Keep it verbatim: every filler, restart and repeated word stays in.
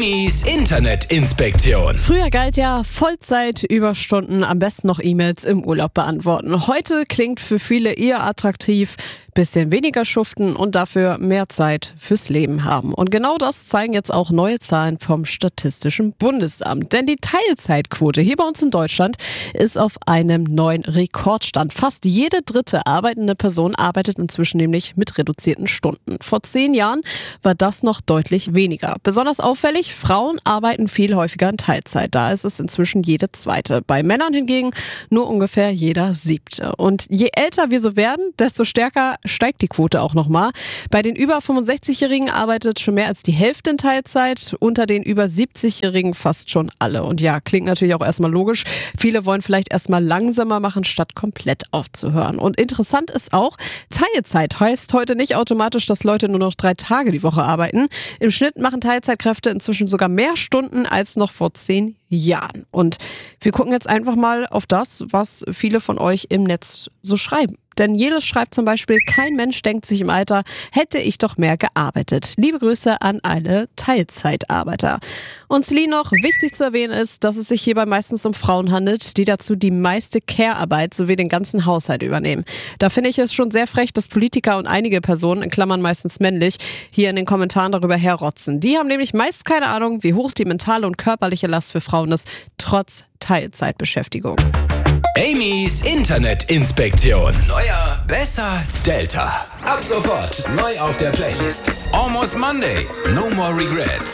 Amy's Internetinspektion. Früher galt ja Vollzeit, Überstunden, am besten noch E-Mails im Urlaub beantworten. Heute klingt für viele eher attraktiv, bisschen weniger schuften und dafür mehr Zeit fürs Leben haben. Und genau das zeigen jetzt auch neue Zahlen vom Statistischen Bundesamt. Denn die Teilzeitquote hier bei uns in Deutschland ist auf einem neuen Rekordstand. Fast jede dritte arbeitende Person arbeitet inzwischen nämlich mit reduzierten Stunden. Vor zehn Jahren war das noch deutlich weniger. Besonders auffällig, Frauen arbeiten viel häufiger in Teilzeit. Da ist es inzwischen jede zweite. Bei Männern hingegen nur ungefähr jeder siebte. Und je älter wir so werden, desto stärker steigt die Quote auch nochmal. Bei den über fünfundsechzigjährigen arbeitet schon mehr als die Hälfte in Teilzeit, unter den über siebzigjährigen fast schon alle. Und ja, klingt natürlich auch erstmal logisch. Viele wollen vielleicht erstmal langsamer machen, statt komplett aufzuhören. Und interessant ist auch, Teilzeit heißt heute nicht automatisch, dass Leute nur noch drei Tage die Woche arbeiten. Im Schnitt machen Teilzeitkräfte inzwischen sogar mehr Stunden als noch vor zehn Jahren. Und wir gucken jetzt einfach mal auf das, was viele von euch im Netz so schreiben. Denn Jelis schreibt zum Beispiel, kein Mensch denkt sich im Alter, hätte ich doch mehr gearbeitet. Liebe Grüße an alle Teilzeitarbeiter. Und Celine noch, wichtig zu erwähnen ist, dass es sich hierbei meistens um Frauen handelt, die dazu die meiste Care-Arbeit sowie den ganzen Haushalt übernehmen. Da finde ich es schon sehr frech, dass Politiker und einige Personen, in Klammern meistens männlich, hier in den Kommentaren darüber herrotzen. Die haben nämlich meist keine Ahnung, wie hoch die mentale und körperliche Last für Frauen ist, trotz Teilzeitbeschäftigung. Amy's Internetinspektion. Neuer, besser, Delta. Ab sofort neu auf der Playlist. Almost Monday. No more regrets.